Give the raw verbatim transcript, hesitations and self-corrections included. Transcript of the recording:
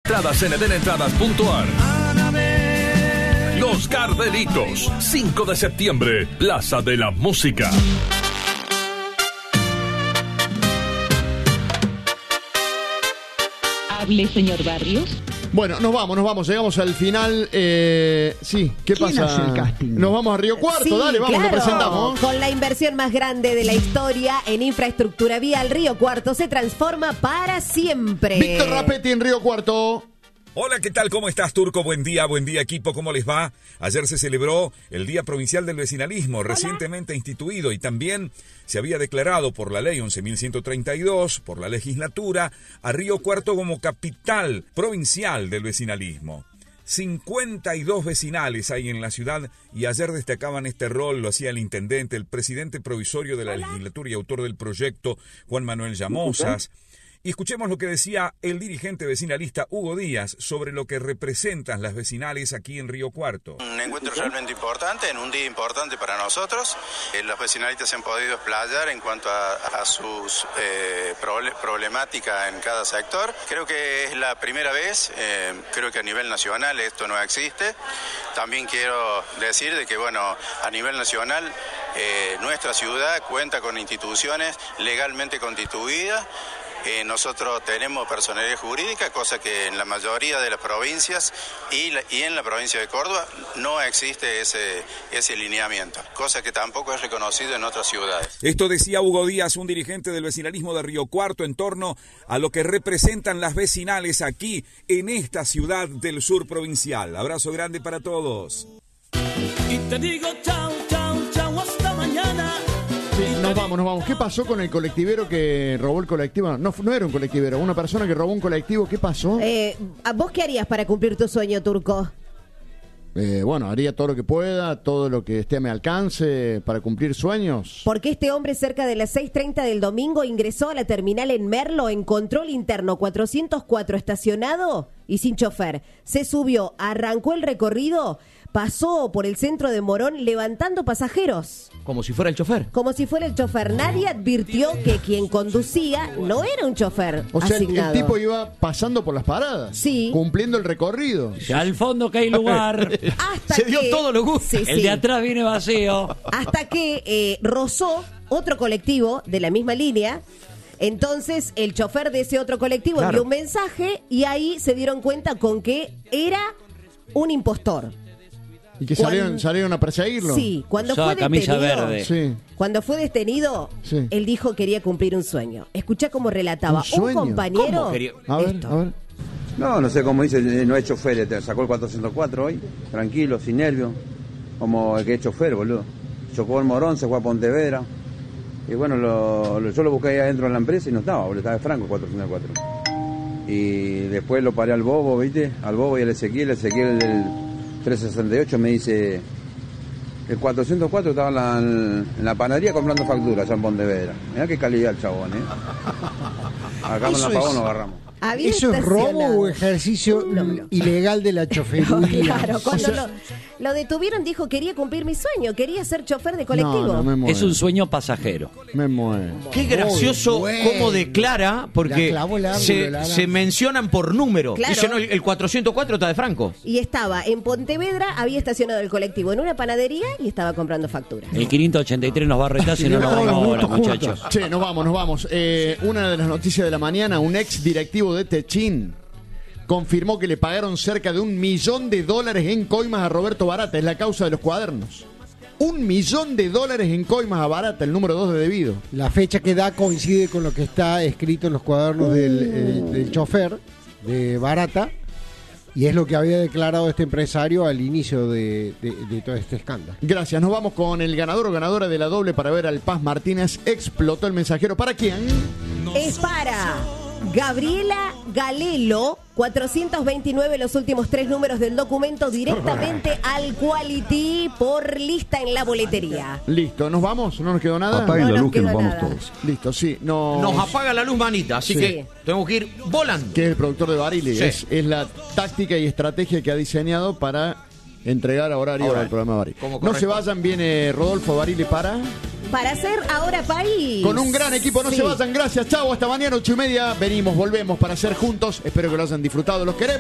entradas en eden entradas punto a r. Los Gardelitos, cinco de septiembre, Plaza de la Música. Hable, señor Barrios. Bueno, nos vamos, nos vamos, llegamos al final. Eh, sí, ¿qué ¿Quién pasa? hace el casting? Nos vamos a Río Cuarto, Sí, dale, vamos, claro. lo presentamos. Con la inversión más grande de la historia en infraestructura vial, Río Cuarto se transforma para siempre. Víctor Rapetti en Río Cuarto. Hola, ¿qué tal? ¿Cómo estás, Turco? Buen día, buen día, equipo. ¿Cómo les va? Ayer se celebró el Día Provincial del Vecinalismo, Hola. recientemente instituido, y también se había declarado por la ley once mil ciento treinta y dos, por la legislatura, a Río Cuarto como capital provincial del vecinalismo. cincuenta y dos vecinales hay en la ciudad y ayer destacaban este rol, lo hacía el intendente, el presidente provisorio de la Hola. legislatura y autor del proyecto, Juan Manuel Llamosas. Y escuchemos lo que decía el dirigente vecinalista Hugo Díaz sobre lo que representan las vecinales aquí en Río Cuarto. Un encuentro realmente importante, en un día importante para nosotros. Eh, los vecinalistas se han podido explayar en cuanto a, a sus eh, proble- problemática en cada sector. Creo que es la primera vez, eh, creo que a nivel nacional esto no existe. También quiero decir de que, bueno, a nivel nacional eh, nuestra ciudad cuenta con instituciones legalmente constituidas. Eh, nosotros tenemos personalidad jurídica, cosa que en la mayoría de las provincias y, la, y en la provincia de Córdoba no existe ese, ese lineamiento, cosa que tampoco es reconocido en otras ciudades. Esto decía Hugo Díaz, un dirigente del vecinalismo de Río Cuarto, en torno a lo que representan las vecinales aquí en esta ciudad del sur provincial. Abrazo grande para todos. Y te digo chao, chao, chao, hasta mañana. Sí, nos vamos, nos vamos. ¿Qué pasó con el colectivero que robó el colectivo? No, no era un colectivero, una persona que robó un colectivo. ¿Qué pasó? Eh, ¿Vos qué harías para cumplir tu sueño, Turco? Eh, bueno, haría todo lo que pueda, todo lo que esté a mi alcance para cumplir sueños. Porque este hombre cerca de las seis treinta del domingo ingresó a la terminal en Merlo, encontró el interno cuatrocientos cuatro estacionado y sin chofer. Se subió, arrancó el recorrido, pasó por el centro de Morón levantando pasajeros. Como si fuera el chofer. Como si fuera el chofer. Nadie advirtió que quien conducía no era un chofer O sea, el, el asignado. tipo iba pasando por las paradas. Sí. Cumpliendo el recorrido. Ya al fondo que hay lugar. Hasta Se dio que- todo lo gusto. Sí, El sí. de atrás viene vacío. Hasta que eh, rozó otro colectivo de la misma línea. Entonces el chofer de ese otro colectivo Claro. envió un mensaje y ahí se dieron cuenta con que era un impostor. Y que Cuando- salieron, salieron a perseguirlo. Sí, cuando Usaba fue camisa detenido, verde. Sí. cuando fue detenido, Sí. él dijo que quería cumplir un sueño. Escuchá cómo relataba. ¿Un sueño? compañero. ¿Cómo quería? A ver, esto. a ver. No, no sé cómo dice, no es chofer, te sacó el cuatrocientos cuatro hoy, tranquilo, sin nervios, como el que es chofer, boludo. Chocó el Morón, se fue a Pontevedra, y bueno, lo, lo- yo lo busqué ahí adentro de la empresa y no estaba, boludo, estaba de Franco el cuatrocientos cuatro. Y después lo paré al Bobo, ¿viste? Al Bobo y al Ezequiel, el Ezequiel del trescientos sesenta y ocho me dice, el cuatrocientos cuatro estaba en la, en la panadería comprando facturas allá en Pontevedra. Mirá qué calidad el chabón, ¿eh? Acá en Eso la pagón es- nos agarramos. Había ¿Eso es robo estacionado. o ejercicio No, no. ilegal de la chofería? Claro, cuando O sea- lo, lo detuvieron dijo quería cumplir mi sueño, quería ser chofer de colectivo. No, no, me muero. Es un sueño pasajero. Me muero. Qué gracioso Muy bueno. cómo declara, La porque clavó el ángulo, se, la- se mencionan por número. Claro. Dice, no, el, el cuatrocientos cuatro está de Franco. Y estaba en Pontevedra, había estacionado el colectivo en una panadería y estaba comprando facturas. El quinientos ochenta y tres nos va a retar si no nos vamos ahora, muchachos. Che, nos vamos, nos vamos. Eh, una de las noticias de la mañana, un ex directivo de Techín confirmó que le pagaron cerca de un millón de dólares en coimas a Roberto Barata. Es la causa de los cuadernos. Un millón de dólares en coimas a Barata, el número dos de debido. La fecha que da coincide con lo que está escrito en los cuadernos del, eh, del chofer de Barata, y es lo que había declarado este empresario al inicio de, de- de todo este escándalo. Gracias, nos vamos con el ganador o ganadora de la doble para ver al Paz Martínez. Explotó el mensajero. ¿Para quién? Es para Gabriela Galelo, cuatrocientos veintinueve, los últimos tres números del documento, directamente al Quality por lista en la boletería. Listo, ¿nos vamos? ¿No nos quedó nada? Apaguen No la nos luz que nos quedó vamos nada. todos. Listo, sí. Nos, Nos apaga la luz, manita, así Sí. que tenemos que ir volando. que es el productor de Barili. Sí. Es, es la táctica y estrategia que ha diseñado para entregar a horario Ahora, al programa Barili. como No se corresponde. vayan, viene Rodolfo Barili para... Para hacer Ahora País. Con un gran equipo, no Sí. se vayan. Gracias, chavo. Hasta mañana, ocho y media. Venimos, volvemos para hacer juntos. Espero que lo hayan disfrutado. Los queremos.